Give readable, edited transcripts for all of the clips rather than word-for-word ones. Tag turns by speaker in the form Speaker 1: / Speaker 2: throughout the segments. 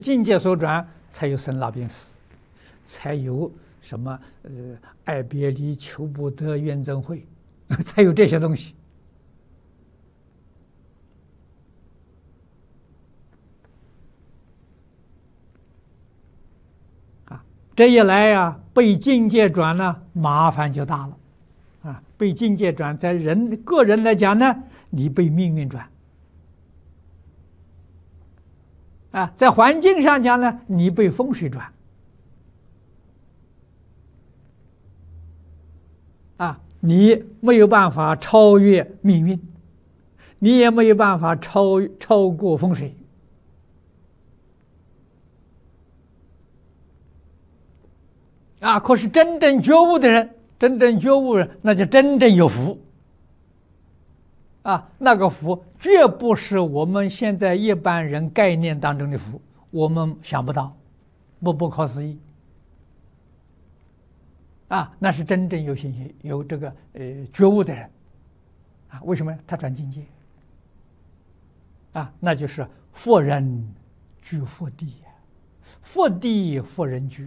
Speaker 1: 境界所转，才有生老病死，才有什么爱别离、求不得、怨憎会，才有这些东西。这一来呀，被境界转呢，麻烦就大了。被境界转，在个人来讲呢，你被命运转。在环境上讲呢，你被风水转。你没有办法超越命运，你也没有办法超过风水。可是真正觉悟的人，那就真正有福。那个福绝不是我们现在一般人概念当中的福，我们想不到，不可思议。那是真正有信心、有这个觉悟的人。为什么他转境界？那就是佛人居佛地，佛地佛人居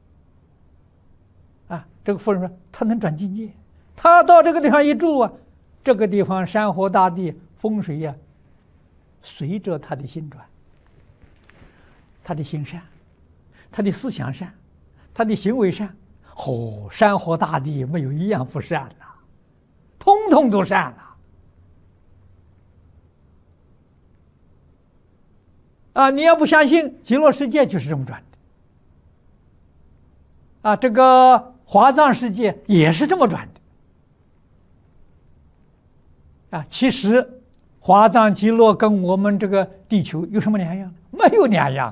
Speaker 1: 这个佛人说他能转境界，他到这个地方一住这个地方山河大地风水随着他的心转，他的心善，他的思想善，他的行为善，山河大地没有一样不善了，通通都善了。你要不相信，极乐世界就是这么转的。这个华藏世界也是这么转的。其实华藏极乐跟我们这个地球有什么两样？没有两样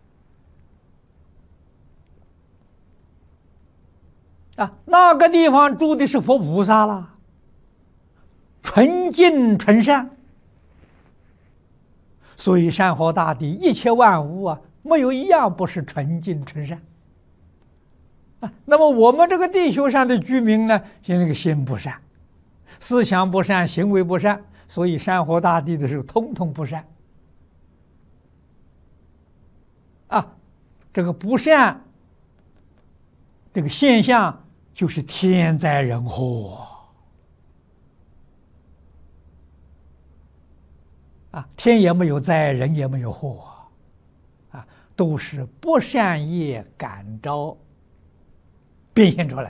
Speaker 1: 那个地方住的是佛菩萨啦，纯净纯善，所以山河大地一切万物没有一样不是纯净纯善。那么我们这个地球上的居民呢，现在这个心不善，思想不善，行为不善，所以山河大地的时候通通不善。这个不善这个现象就是天灾人祸。天也没有灾，人也没有祸都是不善业感召变现出来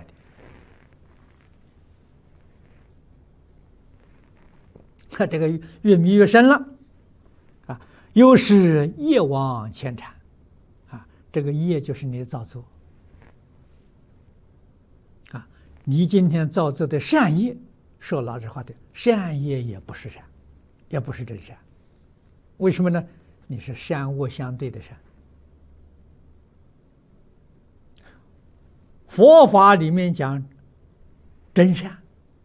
Speaker 1: 的。这个越迷越深了又是业往牵缠这个业就是你的造作你今天造作的善业，说老实话的，善业也不是善，也不是真善。为什么呢？你是善恶相对的善。佛法里面讲真善，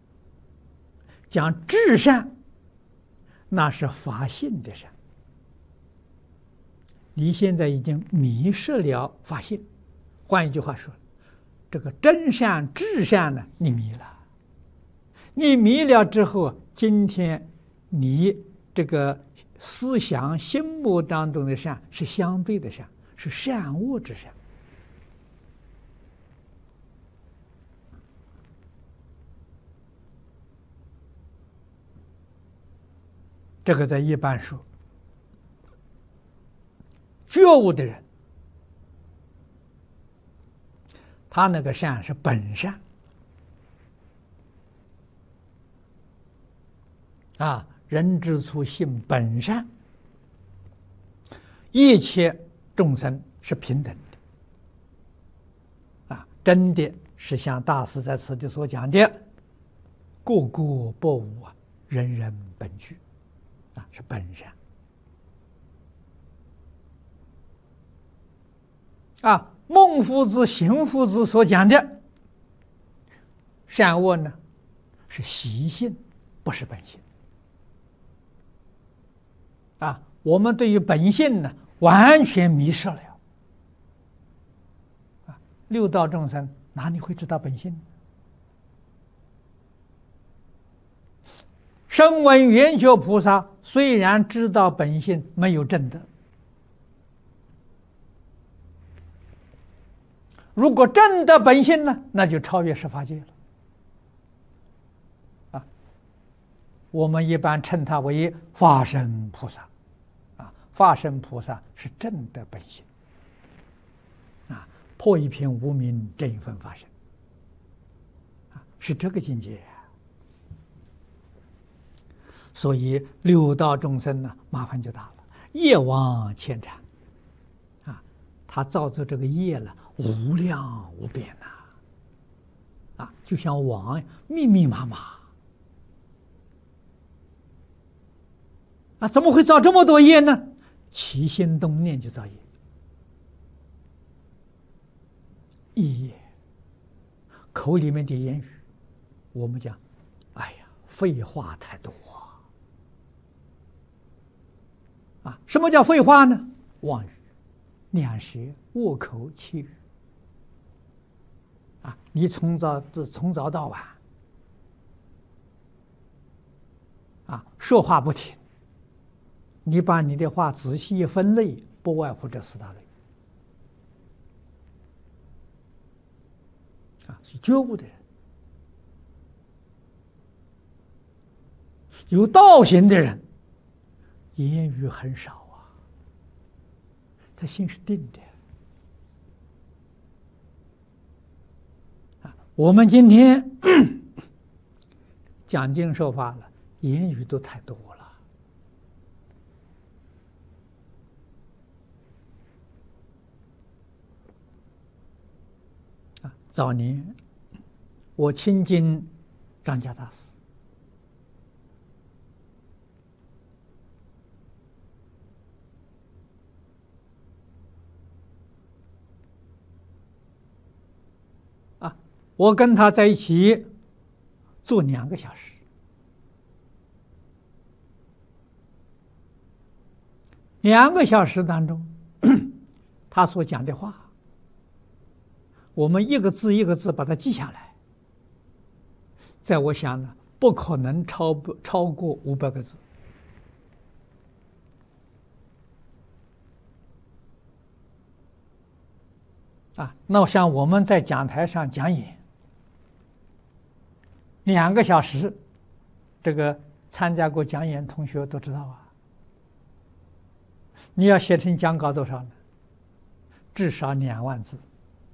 Speaker 1: 讲至善，那是法性的善。你现在已经迷失了法性，换一句话说，这个真善至善呢，你迷了。你迷了之后，今天你这个思想心目当中的善是相对的善，是善恶之善。这个在一般说，觉悟的人，他那个善是本善人之初性本善，一切众生是平等的真的是像大师在此地所讲的，个个不无人人本具是本善孟夫子、邢夫子所讲的善恶呢，是习性，不是本性我们对于本性呢，完全迷失了六道众生哪里会知道本性？声闻缘觉菩萨虽然知道本性，没有证得如果真的本性呢，那就超越十法界了。啊，我们一般称他为法身菩萨。啊，法身菩萨是正的本性。啊，破一品无明，正一分法身。啊，是这个境界。所以六道众生呢，麻烦就大了，业网牵缠。啊，他造作这个业呢，无量无边呐。啊，就像网密密麻麻。啊，怎么会造这么多业呢？起心动念就造业，意业，口里面的言语，我们讲，哎呀，废话太多。啊，什么叫废话呢？妄语、两舌、恶口、绮语。啊，你从早到晚，啊，说话不停。你把你的话仔细分类，不外乎这四大类。啊，是觉悟的人，有道行的人。言语很少啊，他心是定的。啊，我们今天讲经说法了，言语都太多了。啊，早年我亲近张家大师。我跟他在一起坐2个小时，2个小时当中，他所讲的话，我们一个字一个字把它记下来，在我想呢，不可能超过500个字。啊，那像我们在讲台上讲演。2个小时，这个参加过讲演同学都知道啊。你要写成讲稿多少呢？至少2万字。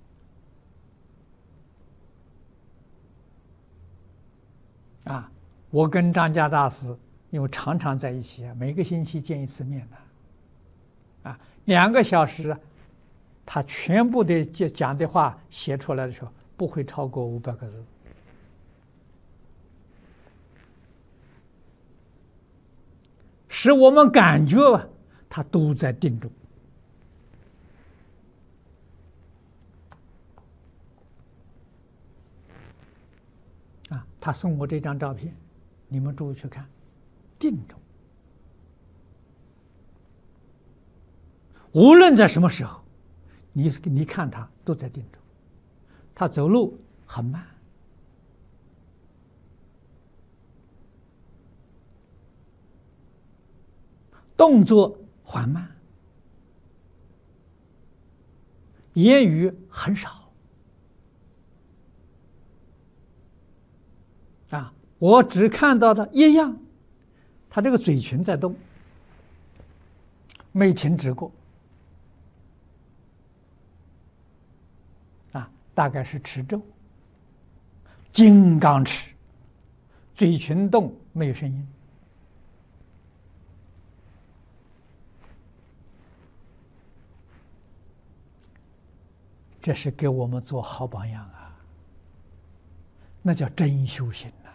Speaker 1: 啊，我跟张家大师因为常常在一起啊，每个星期见1次面的。啊，2个小时，他全部的讲的话写出来的时候，不会超过500个字。使我们感觉他都在定中。啊，他送我这张照片，你们注意去看，定中。无论在什么时候，你看他都在定中。他走路很慢。动作缓慢，言语很少。啊，我只看到的一样，他这个嘴唇在动，没停止过。啊，大概是持咒，金刚持，嘴唇动没有声音。这是给我们做好榜样啊！那叫真修行呐。